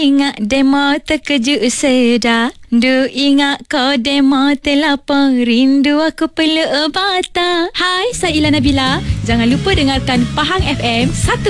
Ingat demo terkejut sedar. Du ingat kau demo terlapar. Rindu aku peluk bata. Hai, saya Ila Nabila. Jangan lupa dengarkan Pahang FM